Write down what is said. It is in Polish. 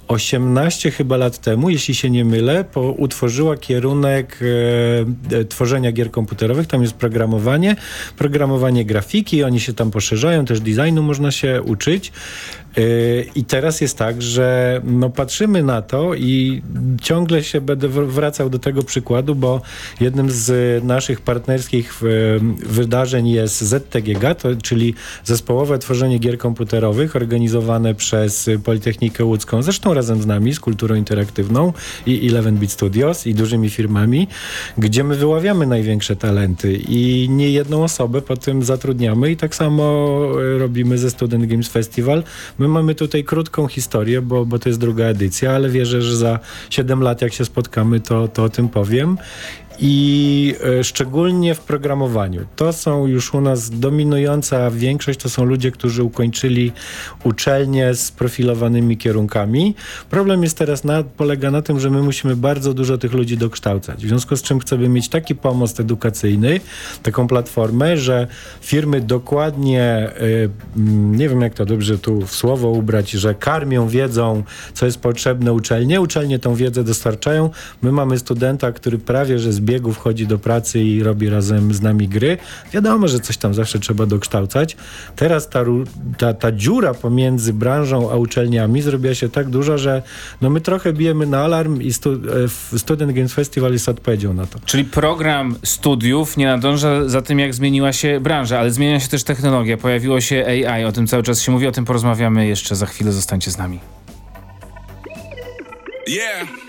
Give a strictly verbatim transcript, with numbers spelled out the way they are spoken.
osiemnaście chyba lat temu, jeśli się nie mylę, po, utworzyła kierunek e, e, tworzenia gier komputerowych. Tam jest programowanie, programowanie grafiki, oni się tam poszerzają, też designu można się uczyć. E, I teraz jest tak, że no, patrzymy na to i ciągle się będę wracał do tego przykładu, bo jednym z naszych partnerskich wydarzeń jest Z T G G, to, czyli Zespołowe Tworzenie Gier Komputerowych, organizowane przez Politechnikę Łódzką, zresztą razem z nami, z Kulturą Interaktywną i Eleven Bit Studios i dużymi firmami, gdzie my wyławiamy największe talenty i nie jedną osobę po tym zatrudniamy i tak samo robimy ze Student Games Festival. My mamy tutaj krótką historię, bo, bo to jest druga edycja, ale wierzę, że za siedem lat jak się spotkamy, to, to o tym powiem. I e, szczególnie w programowaniu. To są już u nas dominująca większość, to są ludzie, którzy ukończyli uczelnie z profilowanymi kierunkami. Problem jest teraz na, polega na tym, że my musimy bardzo dużo tych ludzi dokształcać. W związku z czym chcemy mieć taki pomost edukacyjny, taką platformę, że firmy dokładnie, e, nie wiem jak to dobrze tu w słowo ubrać, że karmią wiedzą, co jest potrzebne uczelnie. Uczelnie tą wiedzę dostarczają. My mamy studenta, który prawie, że z biegu wchodzi do pracy i robi razem z nami gry. Wiadomo, że coś tam zawsze trzeba dokształcać. Teraz ta, ta, ta dziura pomiędzy branżą a uczelniami zrobiła się tak duża, że no my trochę bijemy na alarm i stu, Student Games Festival jest odpowiedzią na to. Czyli program studiów nie nadąża za tym, jak zmieniła się branża, ale zmienia się też technologia. Pojawiło się A I, o tym cały czas się mówi, o tym porozmawiamy jeszcze za chwilę. Zostańcie z nami. Yeah.